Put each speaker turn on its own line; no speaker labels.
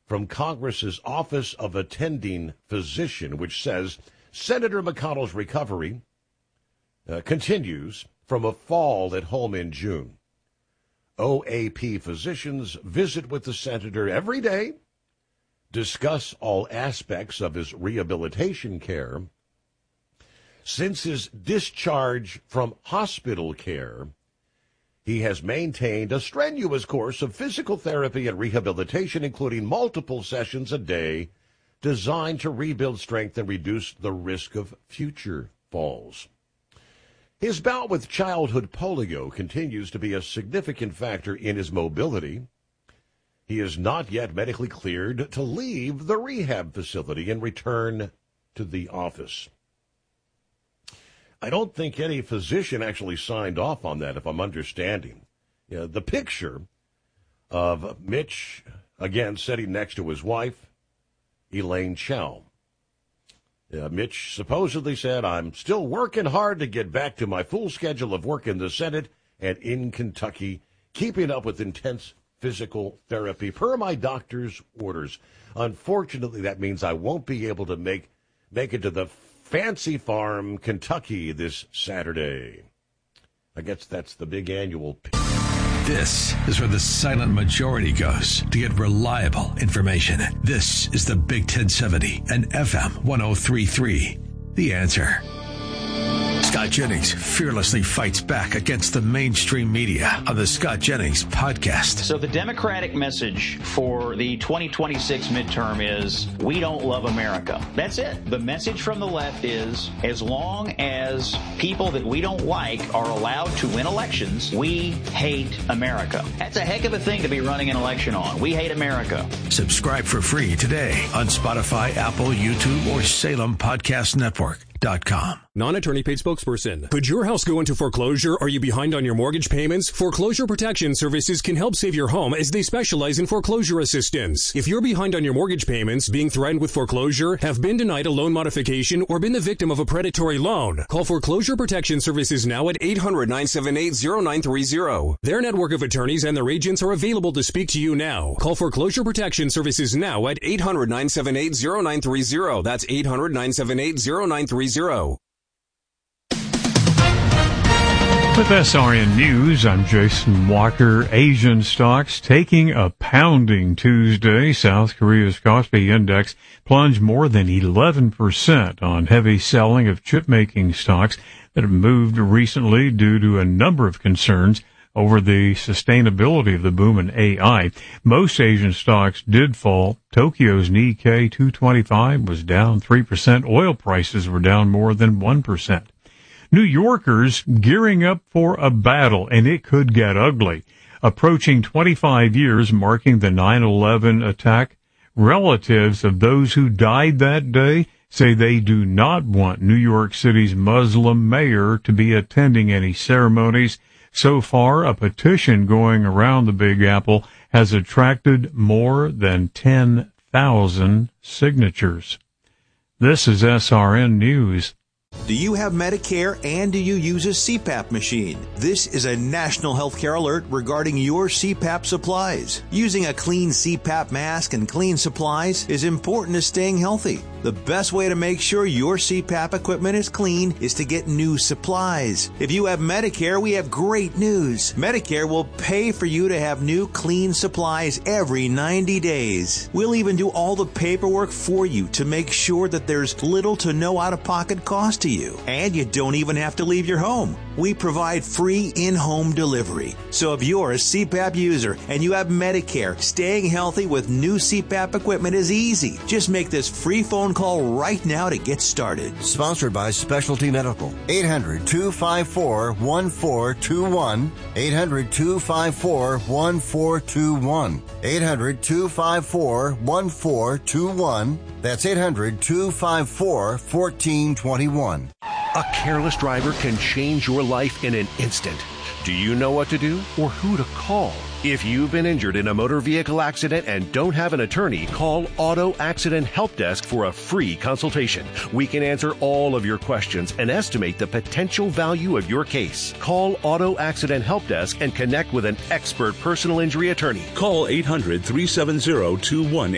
from Congress's Office of Attending Physician, which says Senator McConnell's recovery continues from a fall at home in June. OAP physicians visit with the senator every day, discuss all aspects of his rehabilitation care. Since his discharge from hospital care, he has maintained a strenuous course of physical therapy and rehabilitation, including multiple sessions a day, designed to rebuild strength and reduce the risk of future falls. His bout with childhood polio continues to be a significant factor in his mobility. He is not yet medically cleared to leave the rehab facility and return to the office. I don't think any physician actually signed off on that, if I'm understanding. The picture of Mitch, again, sitting next to his wife, Elaine Chao. Mitch supposedly said, "I'm still working hard to get back to my full schedule of work in the Senate and in Kentucky, keeping up with intense physical therapy per my doctor's orders. Unfortunately, that means I won't be able to make it to the Fancy Farm, Kentucky this Saturday." I guess that's the big annual.
This is where the silent majority goes to get reliable information. This is the Big 1070 and FM 1033. The Answer. Scott Jennings fearlessly fights back against the mainstream media on the Scott Jennings podcast.
So the Democratic message for the 2026 midterm is, we don't love America. That's it. The message from the left is, as long as people that we don't like are allowed to win elections, we hate America. That's a heck of a thing to be running an election on. We hate America.
Subscribe for free today on Spotify, Apple, YouTube, or SalemPodcastNetwork.com.
Non-attorney paid spokesperson. Could your house go into foreclosure? Are you behind on your mortgage payments? Foreclosure Protection Services can help save your home as they specialize in foreclosure assistance. If you're behind on your mortgage payments, being threatened with foreclosure, have been denied a loan modification, or been the victim of a predatory loan, call Foreclosure Protection Services now at 800-978-0930. Their network of attorneys and their agents are available to speak to you now. Call Foreclosure Protection Services now at 800-978-0930. That's 800-978-0930.
With SRN News, I'm Jason Walker. Asian stocks taking a pounding Tuesday. South Korea's Kospi Index plunged more than 11% on heavy selling of chip-making stocks that have moved recently due to a number of concerns over the sustainability of the boom in AI. Most Asian stocks did fall. Tokyo's Nikkei 225 was down 3%. Oil prices were down more than 1%. New Yorkers gearing up for a battle, and it could get ugly. Approaching 25 years marking the 9/11 attack, relatives of those who died that day say they do not want New York City's Muslim mayor to be attending any ceremonies. So far, a petition going around the Big Apple has attracted more than 10,000 signatures. This is SRN News.
Do you have Medicare and do you use a CPAP machine? This is a national healthcare alert regarding your CPAP supplies. Using a clean CPAP mask and clean supplies is important to staying healthy. The best way to make sure your CPAP equipment is clean is to get new supplies. If you have Medicare, we have great news. Medicare will pay for you to have new clean supplies every 90 days. We'll even do all the paperwork for you to make sure that there's little to no out-of-pocket cost to you. And you don't even have to leave your home. We provide free in-home delivery. So if you're a CPAP user and you have Medicare, staying healthy with new CPAP equipment is easy. Just make this free phone call right now to get started.
Sponsored by Specialty Medical. 800-254-1421. 800-254-1421. 800-254-1421. That's 800-254-1421.
A careless driver can change your life in an instant. Do you know what to do or who to call? If you've been injured in a motor vehicle accident and don't have an attorney, call Auto Accident Help Desk for a free consultation. We can answer all of your questions and estimate the potential value of your case. Call Auto Accident Help Desk and connect with an expert personal injury attorney.
Call 800-370-2188.